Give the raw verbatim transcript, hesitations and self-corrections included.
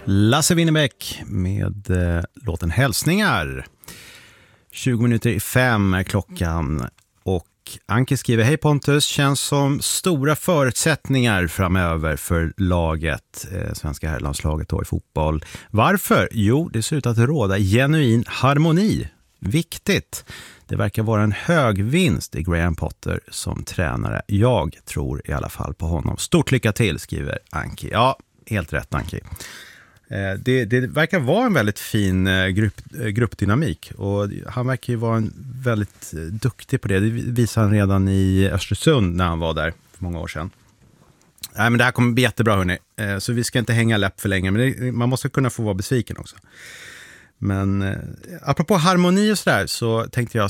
Lasse Winnerbäck med eh, låten Hälsningar. tjugo minuter i fem är klockan och Anke skriver: Hej Pontus, känns som stora förutsättningar framöver för laget, eh, svenska herrlandslaget då i fotboll. Varför? Jo, det ser ut att råda genuin harmoni. Viktigt. Det verkar vara en hög vinst i Graham Potter som tränare. Jag tror i alla fall på honom. Stort lycka till, skriver Anki. Ja, helt rätt Anki. Det, det verkar vara en väldigt fin grupp, gruppdynamik och han verkar ju vara en väldigt duktig på det. Det visade han redan i Östersund när han var där för många år sedan. Nej, men det här kommer bli jättebra hörni. Så vi ska inte hänga läpp för länge, men det, man måste kunna få vara besviken också. Men eh, apropå harmoni och sådär så tänkte jag